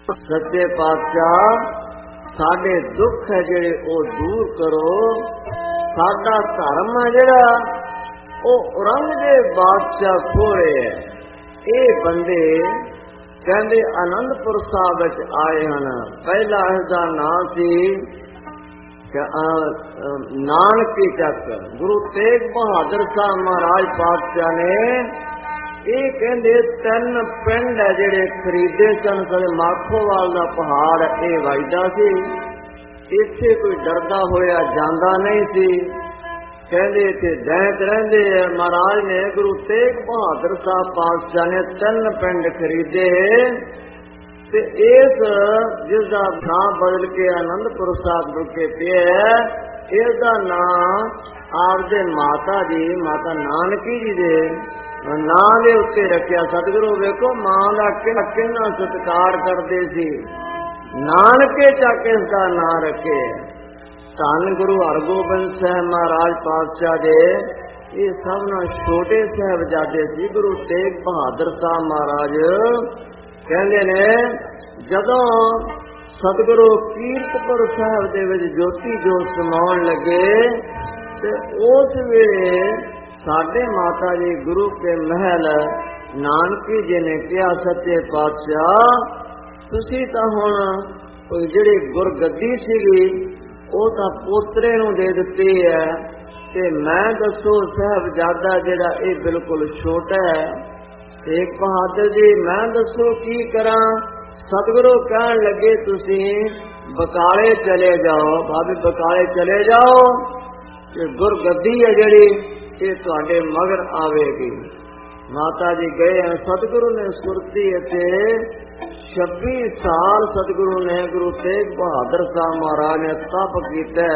सच्चे पातशाह साडे दुख है जेड़े ओ दूर करो। साडा धर्म है जेड़ा ओ औरंगजेब बादशाह खोरे है। ये बंदे कहंदे आनंदपुर साहब विच आए हन। पहला इसदा नाम सी नानकी चक। गुरु तेग बहादुर साहब महाराज पातशाह ने ये कहंदे तीन पिंड है जेड़े खरीदे सन। कदे माखोवाल दा पहाड़ ये वजदा सी, इत्थे कोई डरदा होया जांदा नहीं सी। कहंदे इत्थे दैंत रहिंदे है। महाराज ने गुरु तेग बहादुर साहब पातशाह ने तीन पिंड खरीदे ते इस जिसका नाम बदल के आनंदपुर साहब रुके पे इसका नाम आपदे माता जी माता नानकी जी दे नाम दे उत्ते रखिया। सतगुरु वेखो मां दा किन्ना सत्कार करदे सी, नानके चक इसका नाम रखे। धन गुरु हरगोबिंद साहब महाराज पातशाह दे ये सबना छोटे साहबजादे सी। गुरु तेग बहादुर साहब महाराज कहंदे ने जदों सतगुरु कीरतपुर साहब दे विच ज्योति जोत समाउण लगे ते उस वेले साडे माता जी गुरु के महल नानकी जी ने कहा सच्चे पातशाह तुसी तां हुण कोई जिहड़ी गुरगद्दी सीगी ਉਹ ਤਾਂ ਪੋਤਰੇ ਨੂੰ ਦੇ ਦਿੱਤੀ ਹੈ ਤੇ ਮੈਂ ਦੱਸੋ ਸਾਹਿਬਜ਼ਾਦਾ ਜਿਹੜਾ ਇਹ ਬਿਲਕੁਲ ਛੋਟਾ ਹੈ। ਤੇਗ ਬਹਾਦਰ ਜੀ ਮੈਂ ਦੱਸੋ ਕੀ ਕਰਾਂ। ਸਤਿਗੁਰੂ ਕਹਿਣ ਲੱਗੇ ਤੁਸੀਂ ਬਕਾਲੇ ਚਲੇ ਜਾਓ। ਬਾਬੇ ਬਕਾਲੇ ਚਲੇ ਜਾਓ ਤੇ ਗੁਰਗੱਦੀ ਹੈ ਜਿਹੜੀ ਇਹ ਤੁਹਾਡੇ ਮਗਰ ਆਵੇਗੀ। ਮਾਤਾ ਜੀ ਗਏ। ਸਤਿਗੁਰੂ ਨੇ ਸੁਰਤੀ ਅਤੇ 26 साल सतगुरु ने गुरु तेग बहादुर साहब महाराज ने तप किया।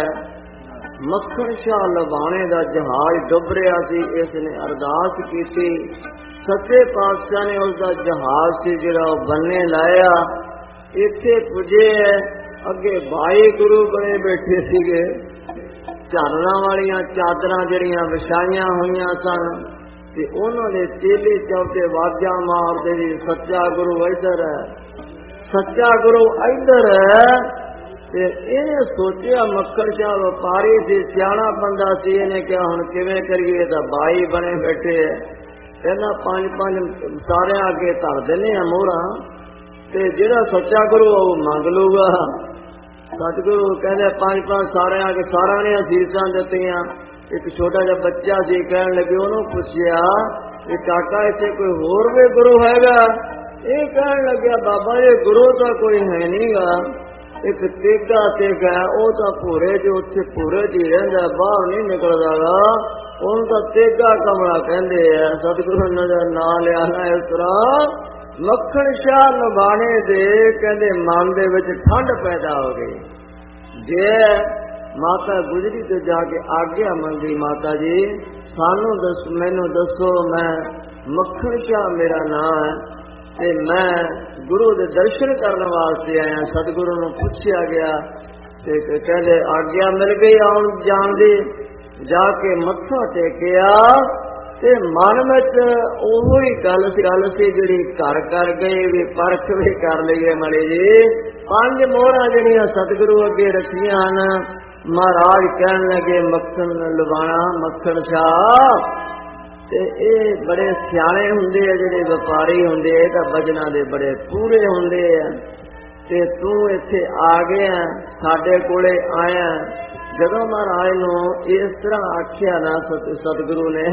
मक्खन शाह लवाणे का जहाज डुब रहा सी। इसने अरदास की सच्चे पातशाह ने उसका जहाज से जिहड़ा बन्ने लाया। इत्थे पुजे अगे 22 गुरु बने बैठे सीगे। झालना वालियां चादरां जिहड़ियां विछाईयां होईयां सन ते उन्हां दे चेले चौथे वाजा मारदे जी सच्चा गुरु इधर है, सच्चा गुरु इधर है। ते इहने सोचिया मक्खन शाह व्यापारी सी, सियाणा बंदा सी। इहने कहा हुण किवें करिए तां 22 बने बैठे है। कहना 5-5 सारे अगे धर दिंदे आ मोहरां ते जिहड़ा सच्चा गुरु वो मंग लूगा। सतगुरु कहंदे 5-5 सारे आके सारा ने असीसां दित्तियां। एक छोटा जिहा बच्चा सी कहण लगे ओनू पुछया कि काका इत्थे कोई होर भी गुरु हैगा। ये कहण लग्या बाबा ये गुरु तो कोई है नहींगा। एक तेगा सिख है वो तो भूरे जो उत्थे भूरे च ही रहिंदा बाहर नहीं निकलदा गा। ओनू तां तेगा कमला कहंदे आ। सतगुरु ने नाम लिया ना इस तरह मक्खन शाह लवाणे दे कहंदे मन दे विच ठंड पैदा हो गई। जे माता गुजरी तो जाके आग्या मंगी माता जी सानू दस मैनू दसो मैं मक्खन शाह मेरा नाम है ते मैं गुरु दे दर्शन करने वास्ते आया। सतगुरु नूं पुछया गया ते कहंदे आग्या मिल गई आउण जाण दी। जाके मत्था टेकिया ते मन विच ओहो ही गल सी जिहड़ी घर कर गए भी परख भी कर लईए मड़ी जी। 5 मोहरां जिहड़ियां सतगुरु अगे रखियां हन। महाराज कहन लगे मक्खन लवाणा मक्खन शाह ते ये बड़े सियाणे हुंदे आ जिहड़े व्यापारी हुंदे तां वजना दे बड़े पूरे हुंदे आ ते तू इत्थे आ गया साडे कोले आया। जदों महाराज नूं इस तरह आख्या ना सतगुरु ने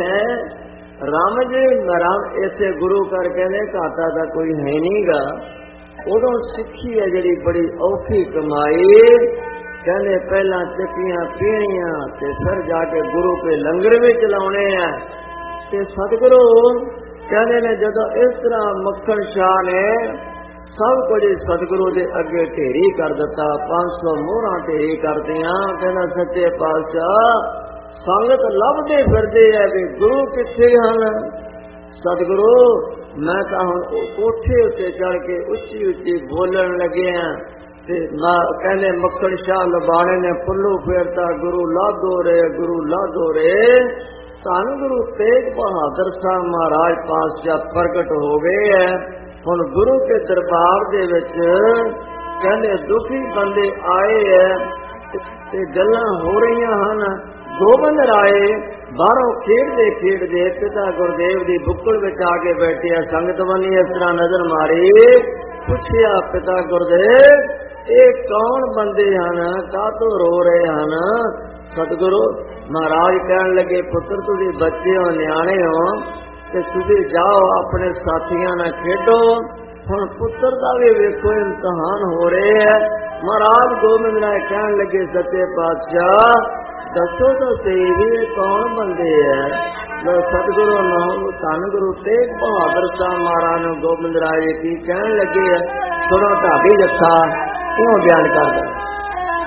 राम जी राम इत्थे गुरु कर कहंदे घाटा तां कोई है नहींगा। उदों सिੱਖੀ है जिहड़ी बड़ी औखी कमाई। कहने पहला चक्कियां पीणियां ते फिर जाके गुरु के लंगर भी चलाने हैं। ते सतगुरु कहने ने जदों इस तरह मक्खन शाह ने सब कुछ सतगुरु के अगे ढेरी कर दिता। 500 मोहरां ढेरी कर दियां। कहना सच्चे पातशाह संगत लभदे फिरदे है भी गुरु किथे हन। सतगुरु मैं तां हुण कोठे उत्ते चढ़ के उच्ची उच्ची बोलण लगे हां। कहने मक्खन शाह लवाणे ने पुल्लू फेरता गुरु लादो रे गुरु लादो रे। धन गुरु तेग बहादुर साहब महाराज पातशाह प्रगट हो गए है। ਹੁਣ ਗੁਰੂ ਕੇ ਦਰਬਾਰ ਦੇ ਵਿੱਚ ਕਹਿੰਦੇ ਦੁਖੀ ਬੰਦੇ ਆਏ ਐ ਤੇ ਗੱਲਾਂ ਹੋ ਰਹੀਆਂ ਹਨ। ਗੋਬਿੰਦ ਰਾਏ ਬਾਹਰੋਂ ਖੇਡਦੇ ਪਿਤਾ ਗੁਰਦੇਵ ਦੀ ਬੁੱਕਲ ਵਿੱਚ ਆ ਕੇ ਬੈਠੇ ਆ। ਸੰਗਤ ਬਣੀ ਇਸ ਤਰ੍ਹਾਂ ਨਜ਼ਰ ਮਾਰੀ, ਪੁੱਛਿਆ ਪਿਤਾ ਗੁਰਦੇਵ ਇਹ ਕੌਣ ਬੰਦੇ ਹਨ, ਕਾਹਤੋਂ ਰੋ ਰਹੇ ਹਨ? ਸਤਿਗੁਰੂ ਮਹਾਰਾਜ ਕਹਿਣ ਲੱਗੇ ਪੁੱਤਰ ਤੁਸੀਂ ਬੱਚੇ ਹੋ, ਨਿਆਣੇ ਹੋ ਤੇ ਤੁਸੀਂ ਜਾਓ ਆਪਣੇ ਸਾਥੀਆਂ ਨਾਲ ਖੇਡੋ। ਹੁਣ ਪੁੱਤਰ ਦਾ ਵੀ ਵੇਖੋ ਇਮਤਿਹਾਨ ਹੋ ਰਹੇ ਹੈ। ਮਹਾਰਾਜ ਗੋਬਿੰਦ ਰਾਏ ਕਹਿਣ ਲੱਗੇ ਸੱਚੇ ਪਾਤਸ਼ਾਹ ਦੱਸੋ ਤਾਂ ਸਹੀ ਵੀ ਇਹ ਕੌਣ ਬੰਦੇ ਹੈ? ਸਤਿਗੁਰੂ ਨੂੰ ਧੰਨ ਗੁਰੂ ਤੇਗ ਬਹਾਦਰ ਸਾਹਿਬ ਮਹਾਰਾਜ ਨੂੰ ਗੋਬਿੰਦ ਰਾਏ ਕੀ ਕਹਿਣ ਲੱਗੇ ਹੈ, ਸੁਣੋ ਢਾਡੀ ਜੱਥਾ ਕਿਉਂ ਬਿਆਨ ਕਰਦਾ।